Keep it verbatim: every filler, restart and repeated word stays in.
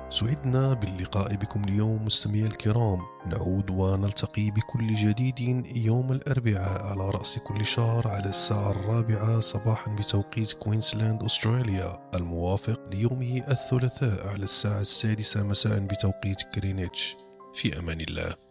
سعدنا باللقاء بكم اليوم مستمعي الكرام. نعود ونلتقي بكل جديد يوم الأربعاء على رأس كل شهر على الساعة الرابعة صباحا بتوقيت كوينسلاند أستراليا، الموافق ليوم الثلاثاء على الساعة السادسة مساء بتوقيت غرينتش. في أمان الله.